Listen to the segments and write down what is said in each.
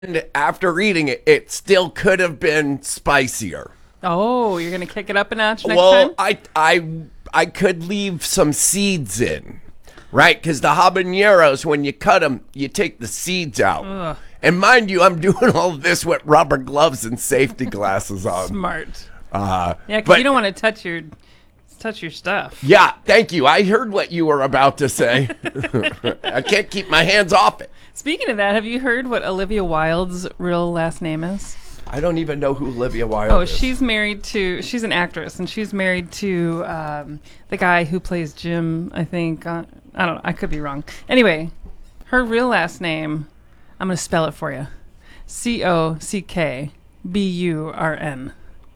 And after eating it, it still could have been spicier. Oh, you're gonna kick it up a notch next Well, time? I could leave some seeds in, right? Because the habaneros, when you cut them, you take the seeds out. Ugh. And mind you, I'm doing all of this with rubber gloves and safety glasses on. Smart. Uh, Yeah, because but- you don't want to touch your stuff. Yeah, thank you. I heard what you were about to say. I can't keep my hands off it. Speaking of that, have you heard what Olivia Wilde's real last name is? I don't even know who Olivia Wilde Oh, is. she's an actress, and she's married to the guy who plays Jim, I think. I don't know. I could be wrong. Anyway, her real last name, I'm going to spell it for you. Cockburn.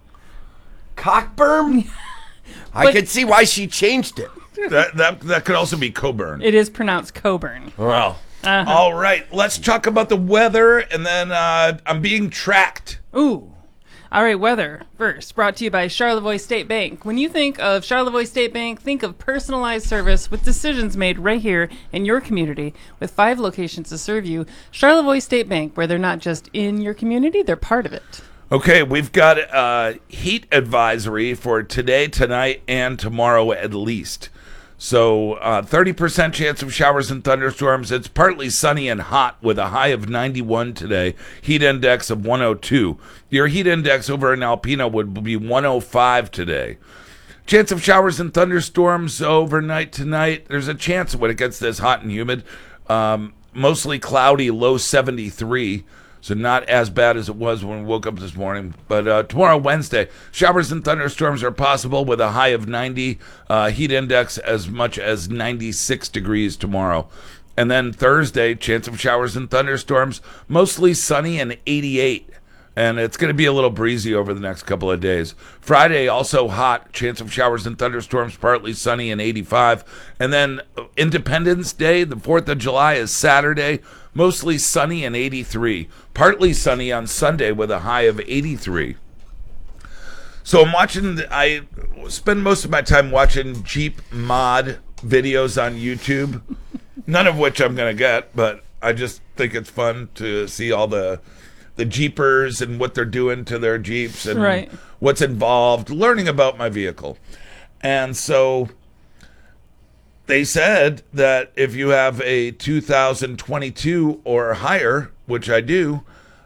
Cockburn? I could see why she changed it. That could also be Coburn. It is pronounced Coburn. Well, All right, let's talk about the weather, and then I'm being tracked. Ooh. All right, weather first, brought to you by Charlevoix State Bank. When you think of Charlevoix State Bank, think of personalized service with decisions made right here in your community. With 5 locations to serve you, Charlevoix State Bank, where they're not just in your community, they're part of it. Okay, we've got a heat advisory for today, tonight, and tomorrow at least. So 30% chance of showers and thunderstorms. It's partly sunny and hot with a high of 91 today. Heat index of 102. Your heat index over in Alpena would be 105 today. Chance of showers and thunderstorms overnight tonight. There's a chance when it gets this hot and humid. Mostly cloudy, low 73. So not as bad as it was when we woke up this morning. But tomorrow, Wednesday, showers and thunderstorms are possible with a high of 90. Heat index as much as 96 degrees tomorrow. And then Thursday, chance of showers and thunderstorms, mostly sunny and 88. And it's going to be a little breezy over the next couple of days. Friday, also hot, chance of showers and thunderstorms, partly sunny and 85. And then Independence Day, the 4th of July, is Saturday, mostly sunny and 83. Partly sunny on Sunday with a high of 83. So I spend most of my time watching Jeep mod videos on YouTube. None of which I'm going to get, but I just think it's fun to see all the Jeepers and what they're doing to their Jeeps and what's involved, learning about my vehicle. And so they said that if you have a 2022 or higher, which I do,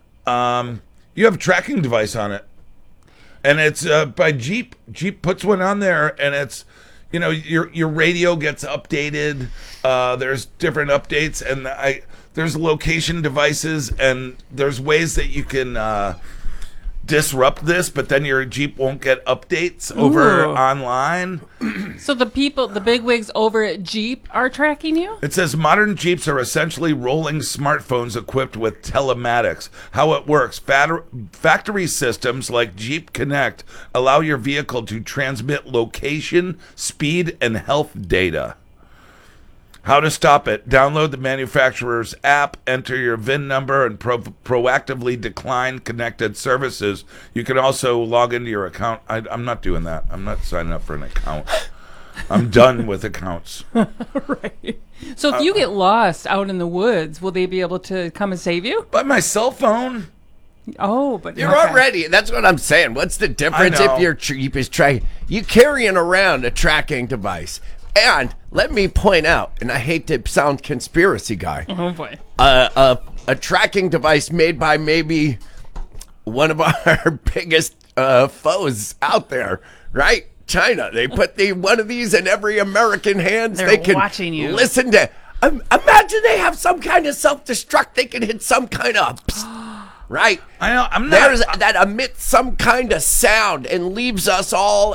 you have a tracking device on it. And it's by Jeep. Jeep puts one on there, and it's, your radio gets updated. There's different updates, and there's location devices, and there's ways that you can disrupt this, but then your Jeep won't get updates over online. So the bigwigs over at Jeep are tracking you? It says modern Jeeps are essentially rolling smartphones equipped with telematics. How it works: factory systems like Jeep Connect allow your vehicle to transmit location, speed, and health data. How to stop it: download the manufacturer's app, enter your VIN number, and proactively decline connected services. You can also log into your account. I'm not doing that. I'm not signing up for an account. I'm done with accounts. Right. So if you get lost out in the woods, will they be able to come and save you? By my cell phone. Oh, but you're already. That's what I'm saying. What's the difference if your Jeep is you carrying around a tracking device? And let me point out, and I hate to sound conspiracy guy. Oh boy. A tracking device made by maybe one of our biggest foes out there, right? China. They put one of these in every American hands. They're they can watching you. Listen to. Imagine they have some kind of self-destruct. They can hit some kind of. Right? I know. I'm not. There's that emits some kind of sound and leaves us all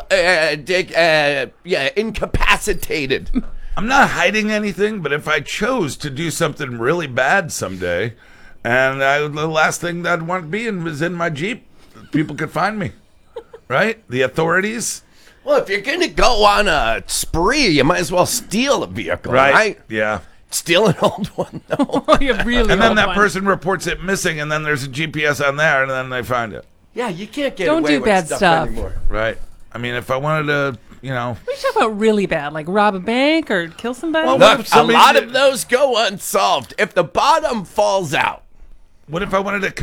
incapacitated. I'm not hiding anything, but if I chose to do something really bad someday, and the last thing that I'd want to be in was in my Jeep, people could find me. Right? The authorities. Well, if you're going to go on a spree, you might as well steal a vehicle, right? Yeah. Steal an old one, though. You really and then that one. person reports it missing, and then there's a GPS on there, and then they find it. Yeah, you can't get Don't away do with bad stuff anymore. Right. I mean, if I wanted to, What are you talking about really bad? Like rob a bank or kill somebody? Well, Look, a lot of those go unsolved. If the bottom falls out, What if I wanted to